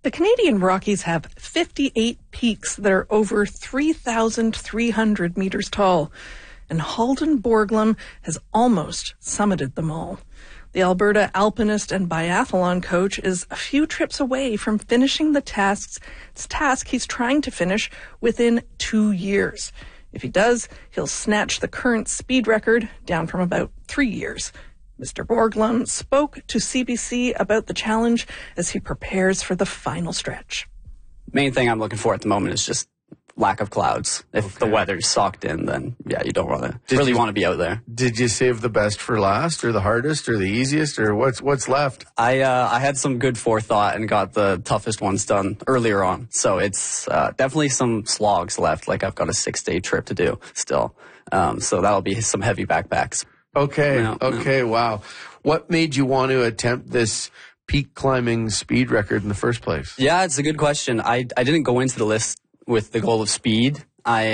The Canadian Rockies have 58 peaks that are over 3,300 meters tall, and Halden Borglum has almost summited them all. The Alberta alpinist and biathlon coach is a few trips away from finishing the task he's trying to finish within 2 years. If he does, he'll snatch the current speed record down from about 3 years. Mr. Borglum spoke to CBC about the challenge as he prepares for the final stretch. Main thing I'm looking for at the moment is just lack of clouds. If the weather's socked in, then yeah, you don't want to be out there. Did you save the best for last, or the hardest, or the easiest, or what's left? I had some good forethought and got the toughest ones done earlier on. So it's definitely some slogs left. Like I've got a 6-day trip to do still. So that'll be some heavy backpacks. Okay. Wow. What made you want to attempt this peak climbing speed record in the first place? Yeah, it's a good question. I didn't go into the list with the goal of speed.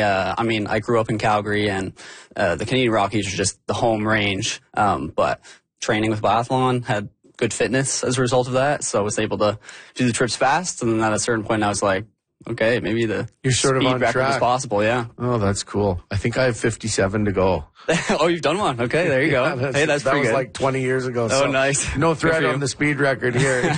I grew up in Calgary, and the Canadian Rockies are just the home range. But training with biathlon had good fitness as a result of that, so I was able to do the trips fast. And then at a certain point, I was like, okay, maybe you're sort of speed on record track. is possible. Yeah. Oh, that's cool. I think I have 57 to go. Oh, you've done one. Okay, there you go. Yeah, that's pretty good. That was like 20 years ago. Oh, so nice. No threat on the speed record here.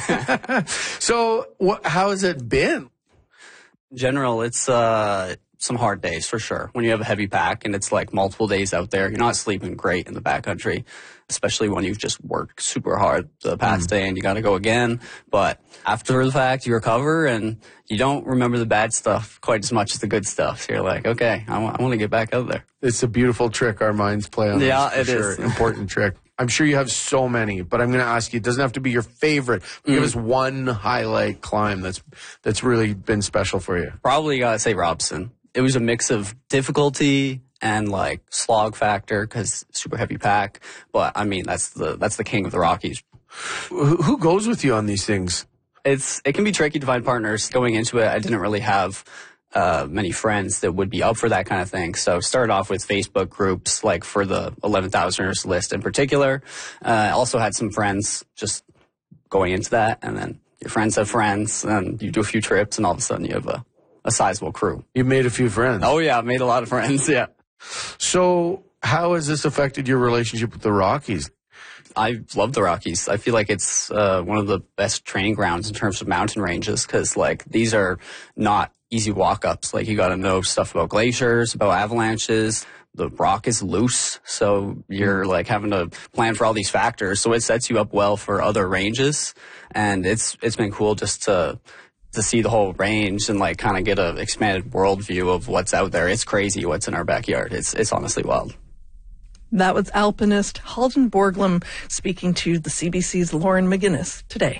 So, how has it been? In general, it's some hard days for sure. When you have a heavy pack and it's like multiple days out there, you're not sleeping great in the backcountry, especially when you've just worked super hard the past day and you got to go again. But after the fact, you recover and you don't remember the bad stuff quite as much as the good stuff. So you're like, okay, I want to get back out there. It's a beautiful trick our minds play on. Yeah, it is. Important trick. I'm sure you have so many, but I'm going to ask you, it doesn't have to be your favorite. Give us one highlight climb that's really been special for you. Probably got to say Robson. It was a mix of difficulty and like slog factor because super heavy pack. But I mean, that's the king of the Rockies. Who goes with you on these things? It can be tricky to find partners. Going into it, I didn't really have many friends that would be up for that kind of thing. So started off with Facebook groups, like for the 11,000ers list in particular. Also had some friends just going into that, and then your friends have friends, and you do a few trips, and all of a sudden you have a sizable crew. You made a few friends. Oh yeah, I've made a lot of friends, yeah. So how has this affected your relationship with the Rockies? I love the Rockies. I feel like it's one of the best training grounds in terms of mountain ranges because, like, these are not easy walk-ups. Like, you got to know stuff about glaciers, about avalanches. The rock is loose, so you're, like, having to plan for all these factors. So it sets you up well for other ranges, and it's been cool just to see the whole range and, like, kind of get a expanded worldview of what's out there. It's crazy what's in our backyard. It's honestly wild. That was alpinist Halden Borglum speaking to the CBC's Lauren McGinnis today.